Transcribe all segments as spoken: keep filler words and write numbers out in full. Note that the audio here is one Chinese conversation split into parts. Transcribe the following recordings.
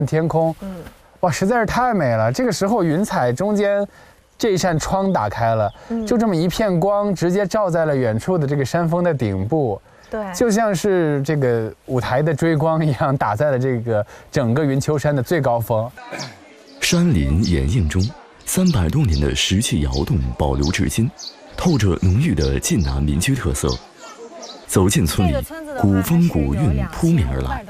天空，嗯，哇，实在是太美了。这个时候云彩中间，这一扇窗打开了，嗯、就这么一片光，直接照在了远处的这个山峰的顶部。对，就像是这个舞台的追光一样，打在了这个整个云丘山的最高峰。 山林掩映中，三百多年的石器窑洞保留至今，透着浓郁的晋南民居特色。走进村里，古风古韵扑面而来。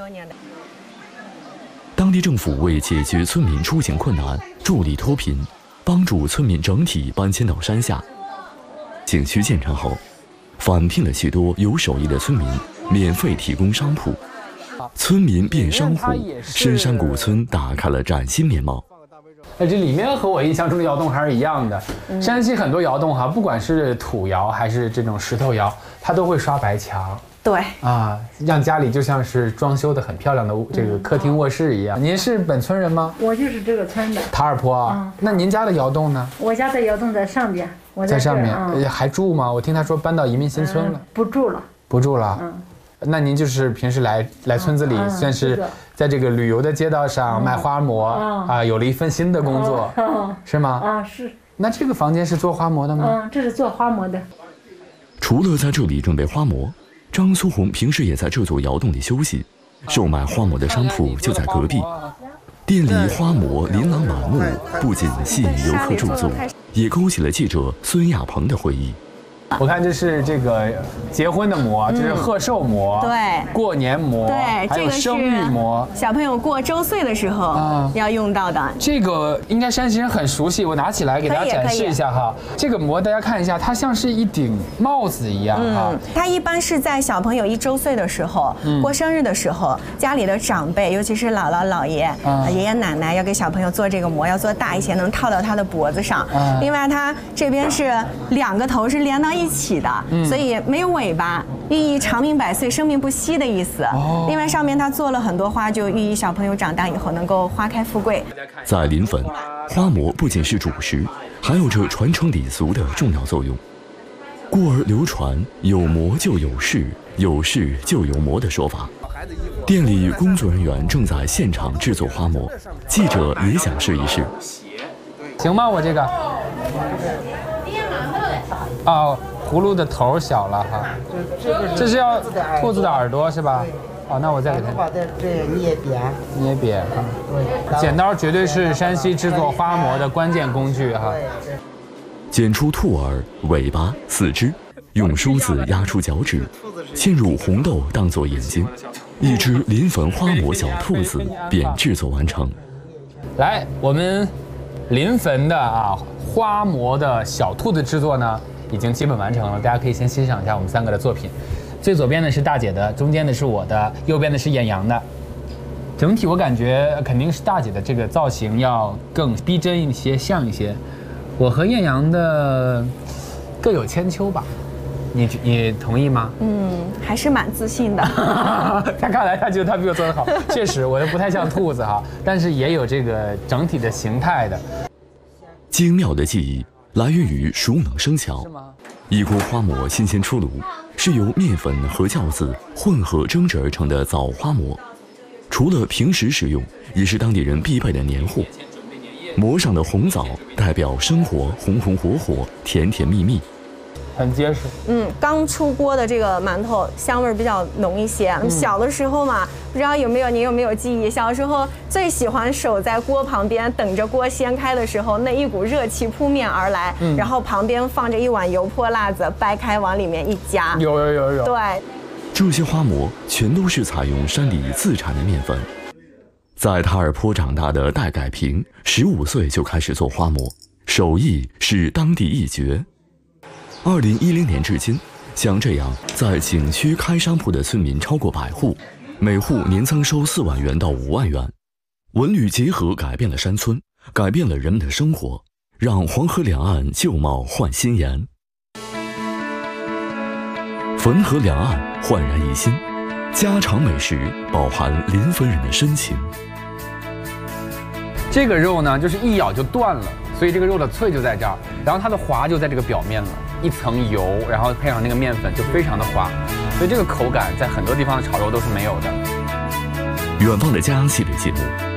当地政府为解决村民出行困难，助力脱贫，帮助村民整体搬迁到山下。景区建成后，返聘了许多有手艺的村民，免费提供商铺。村民变商户，深山古村打开了崭新面貌。 那这里面和我印象中的窑洞还是一样的。嗯、山西很多窑洞哈，不管是土窑还是这种石头窑，它都会刷白墙。对啊，让家里就像是装修的很漂亮的这个客厅卧室一样。嗯、您是本村人吗？ 我就是这个村的。 塔尔坡啊。嗯、那您家的窑洞呢？ 我家的窑洞在上边。我 在, 在上面、嗯、还住吗？我听他说搬到移民新村了。嗯、 不住了。 不住了。嗯。那您就是平时来来村子里，嗯、算是在这个旅游的街道上卖花馍、嗯、啊，有了一份新的工作，嗯、是吗？ 啊，是。 那这个房间是做花馍的吗？ 嗯，这是做花馍的。 除了在这里准备花馍，张苏红平时也在这座窑洞里休息，售卖花馍的商铺就在隔壁。店里花馍琳琅满目，不仅吸引游客驻足，也勾起了记者孙亚鹏的回忆。 我看这是这个结婚的馍，这是贺寿馍，对，过年馍， 对， 还有生育馍， 小朋友过周岁的时候要用到的。 这个应该山西人很熟悉，我拿起来给大家展示一下哈。这个馍大家看一下，它像是一顶帽子一样哈。 嗯，它一般是在小朋友一周岁的时候，过生日的时候，家里的长辈，尤其是姥姥姥爷、爷爷奶奶，要给小朋友做这个馍，要做大一些，能套到他的脖子上。另外，它这边是两个头是连到一。一起的，嗯、所以没有尾巴，寓意长命百岁、生命不息的意思。哦、另外，上面它做了很多花，就寓意小朋友长大以后能够花开富贵。 在临汾，花馍不仅是主食，还有着传承礼俗的重要作用。故而流传“有馍就有事，有事就有馍”的说法。店里工作人员正在现场制作花馍，记者也想试一试。 行吗？我这个。哦，葫芦的头小了哈，这是要兔子的耳朵是吧？哦，那我再给它把这这捏扁， 捏扁啊。对，剪刀绝对是山西制作花馍的关键工具哈。 剪出兔耳、尾巴、四肢，用梳子压出脚趾，嵌入红豆当作眼睛，一只临汾花馍小兔子便制作完成。 来，我们临汾的啊花馍的小兔子制作呢，已经基本完成了，大家可以先欣赏一下我们三个的作品。最左边的是大姐的，中间的是我的，右边的是艳阳的。整体我感觉肯定是大姐的这个造型要更逼真一些，像一些。我和艳阳的各有千秋吧，你你同意吗？ 嗯，还是蛮自信的。 他看来他觉得他比我做得好，确实我又不太像兔子哈，但是也有这个整体的形态的。 精妙的技艺来源于熟能生巧，一锅花馍新鲜出炉，是由面粉和酵子混合蒸制而成的枣花馍。除了平时食用，也是当地人必备的年货。馍上的红枣代表生活红红火火、甜甜蜜蜜， 很结实。 嗯，刚出锅的这个馒头香味比较浓一些。嗯、小的时候嘛，不知道有没有您有没有记忆？小时候最喜欢守在锅旁边，等着锅掀开的时候，那一股热气扑面而来，嗯、然后旁边放着一碗油泼辣子，掰开往里面一夹。 有有有有。 对， 这些花馍全都是采用山里自产的面粉。在塔尔坡长大的戴改平，十五岁就开始做花馍，手艺是当地一绝。二零一零年至今，像这样在景区开商铺的村民超过百户，每户年增收四万元到五万元。文旅结合改变了山村，改变了人们的生活，让黄河两岸旧貌换新颜。汾河两岸焕然一新，家常美食饱含临汾人的深情。 这个肉呢，就是一咬就断了，所以这个肉的脆就在这儿，然后它的滑就在这个表面了，一层油，然后配上那个面粉就非常的滑，所以这个口感在很多地方的炒肉都是没有的。 远方的家系列节目